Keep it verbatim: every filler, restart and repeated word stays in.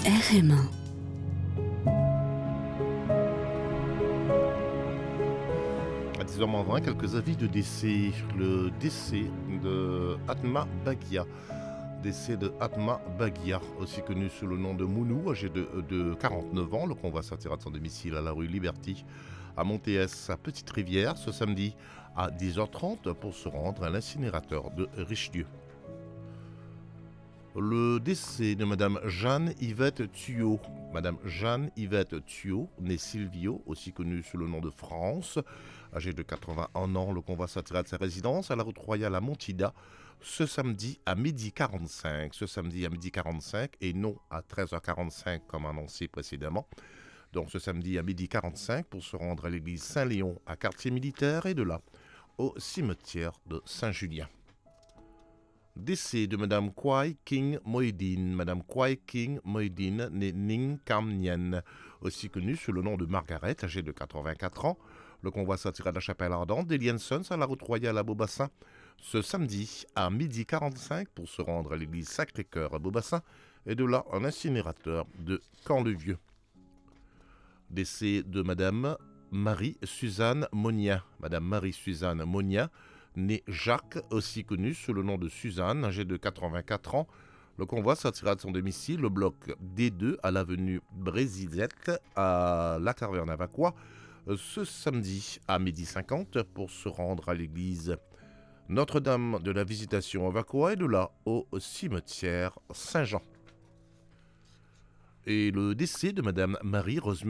R M un. À dix heures moins vingt, quelques avis de décès. Le décès de Atma Baghia. Décès de Atma Baghia, aussi connu sous le nom de Mounou, âgé de, de quarante-neuf ans. Le convoi sortira de son domicile à la rue Liberty, à Montéès, à Petite-Rivière, ce samedi à dix heures trente pour se rendre à l'incinérateur de Richelieu. Le décès de Madame Jeanne-Yvette Thuot. Madame Jeanne-Yvette Thuot, née Silvio, aussi connue sous le nom de France, âgée de quatre-vingt-un ans. Le convoi sortira de sa résidence à la route royale à Montida ce samedi à midi quarante-cinq. Ce samedi à midi quarante-cinq et non à treize heures quarante-cinq comme annoncé précédemment. Donc ce samedi à midi quarante-cinq pour se rendre à l'église Saint-Léon à quartier militaire et de là au cimetière de Saint-Julien. Décès de Madame Kwai King Moedine. Madame Kwai King Moedine, née Ning Kam Nien, aussi connue sous le nom de Margaret, âgée de quatre-vingt-quatre ans. Le convoi sortira de la chapelle ardente d'Elian Sons à la route royale à Beaubassin ce samedi à midi quarante-cinq pour se rendre à l'église Sacré-Cœur à Beaubassin et de là un incinérateur de Camp-le-Vieux. Décès de Madame Marie-Suzanne Monia. Madame Marie-Suzanne Monia, née Jacques, aussi connue sous le nom de Suzanne, âgée de quatre-vingt-quatre ans. Le convoi sortira de son domicile, le bloc D deux, à l'avenue Brésisette, à la Taverne à Vacquois, ce samedi à midi cinquante pour se rendre à l'église Notre-Dame de la Visitation à Vacquois et de là au cimetière Saint-Jean. Et le décès de Madame Marie-Rosemary